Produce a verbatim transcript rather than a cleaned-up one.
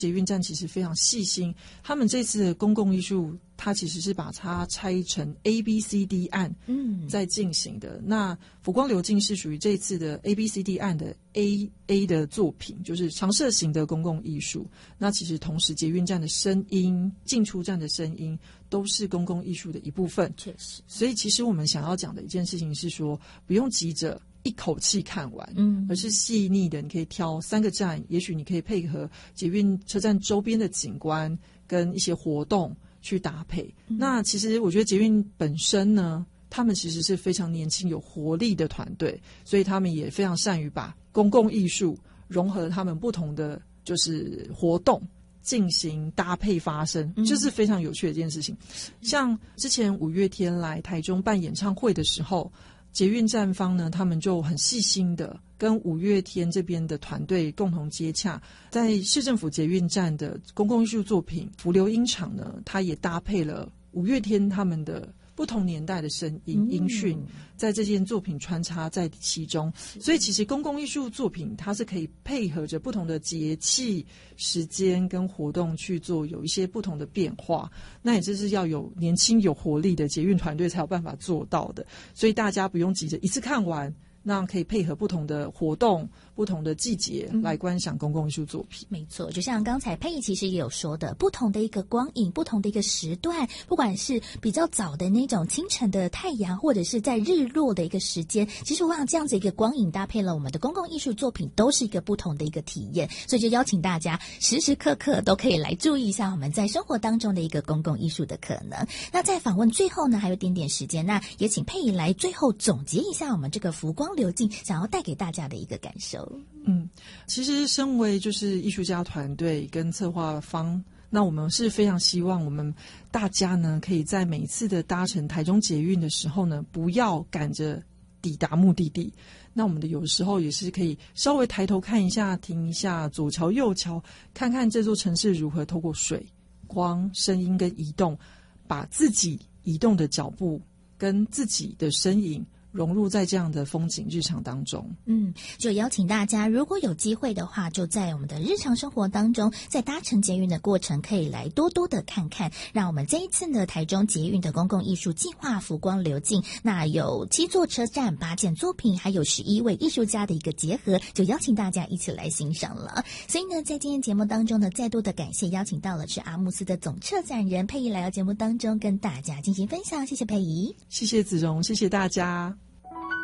捷运站其实非常细心，他们这次的公共艺术，它其实是把它拆成 A B C D 案，嗯，在进行的。嗯、那浮光流镜是属于这次的 A B C D 案的 A A 的作品，就是常设型的公共艺术。那其实同时捷运站的声音、进出站的声音都是公共艺术的一部分。 确实， 所以其实我们想要讲的一件事情是说，不用急着一口气看完，嗯，而是细腻的，你可以挑三个站，也许你可以配合捷运车站周边的景观跟一些活动去搭配。嗯、那其实我觉得捷运本身呢，他们其实是非常年轻有活力的团队，所以他们也非常善于把公共艺术融合他们不同的就是活动进行搭配发生，这、就是非常有趣的一件事情。嗯、像之前五月天来台中办演唱会的时候，捷运站方呢，他们就很细心的跟五月天这边的团队共同接洽，在市政府捷运站的公共艺术作品浮流音场呢，它也搭配了五月天他们的不同年代的声音音讯，在这件作品穿插在其中。所以其实公共艺术作品它是可以配合着不同的节气、时间跟活动去做有一些不同的变化，那也就是要有年轻有活力的捷运团队才有办法做到的。所以大家不用急着一次看完，那可以配合不同的活动、不同的季节来观赏公共艺术作品。 嗯、没错，就像刚才佩仪其实也有说的，不同的一个光影，不同的一个时段，不管是比较早的那种清晨的太阳，或者是在日落的一个时间，其实我想这样子一个光影搭配了我们的公共艺术作品，都是一个不同的一个体验。所以就邀请大家时时刻刻都可以来注意一下我们在生活当中的一个公共艺术的可能。那在访问最后呢，还有一点点时间，那也请佩仪来最后总结一下我们这个浮光流镜想要带给大家的一个感受。 嗯，其实身为就是艺术家团队跟策划方，那我们是非常希望我们大家呢，可以在每一次的搭乘台中捷运的时候呢，不要赶着抵达目的地。那我们的有时候也是可以稍微抬头看一下，停一下，左瞧右瞧，看看这座城市如何透过水、光、声音跟移动，把自己移动的脚步跟自己的身影融入在这样的风景日常当中。 嗯，就邀请大家，如果有机会的话，就在我们的日常生活当中，在搭乘捷运的过程，可以来多多的看看。让我们这一次呢，台中捷运的公共艺术计划浮光流镜，那有七座车站、八件作品，还有十一位艺术家的一个结合，就邀请大家一起来欣赏了。所以呢，在今天节目当中呢，再度的感谢邀请到了是阿慕斯的总策展人佩仪来到节目当中跟大家进行分享，谢谢佩仪， 谢谢子荣，谢谢大家。